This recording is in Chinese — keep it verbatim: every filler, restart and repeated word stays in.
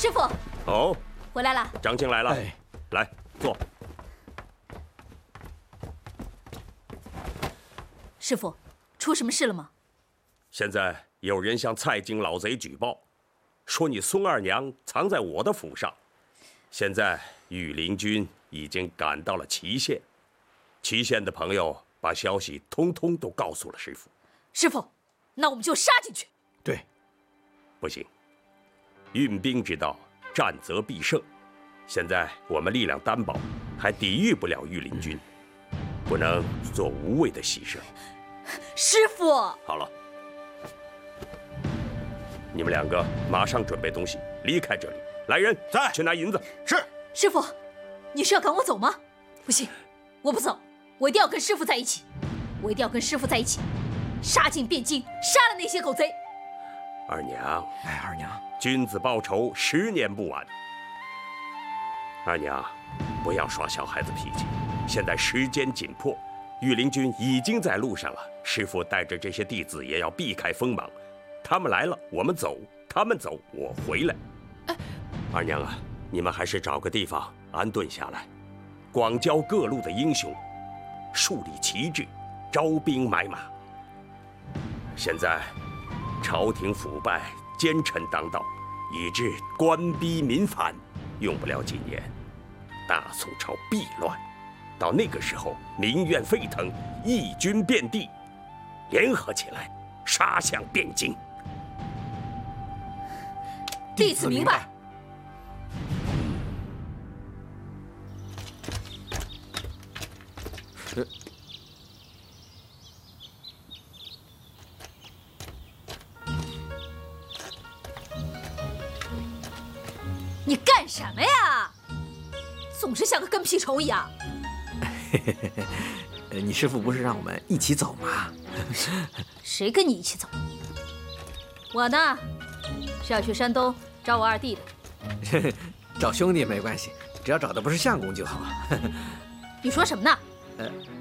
师傅。 哦， 回来了。 张青来了， 哎、 来坐。 师傅，出什么事了吗？ 现在有人向蔡京老贼举报，说你孙二娘藏在我的府上。现在御林军已经赶到了祁县，祁县的朋友把消息通通都告诉了师傅。 师傅，那我们就杀进去。 对， 不行，运兵之道，战则必胜。现在我们力量单薄，还抵御不了御林军，不能做无谓的牺牲。 师傅， 好了，你们两个马上准备东西，离开这里。来人， 在， 去拿银子。 是。 师傅，你是要赶我走吗？不行，我不走，我一定要跟师傅在一起，我一定要跟师傅在一起，杀进汴京，杀了那些狗贼。 二娘， 哎，二娘， 君子报仇，十年不晚。二娘，不要耍小孩子脾气，现在时间紧迫，御林军已经在路上了。师傅带着这些弟子也要避开锋芒，他们来了，我们走；他们走，我回来。 哎， 二娘啊，你们还是找个地方安顿下来，广交各路的英雄，树立旗帜，招兵买马。现在朝廷腐败，奸臣当道，以致官逼民反，用不了几年，大宋朝必乱。到那个时候，民怨沸腾，义军遍地，联合起来，杀向汴京。 弟子明白。你干什么呀？总是像个跟屁虫一样。 你师父不是让我们一起走吗？ 谁跟你一起走？我呢，是要去山东找我二弟的。 找兄弟没关系，只要找的不是相公就好。 你说什么呢？ 呃，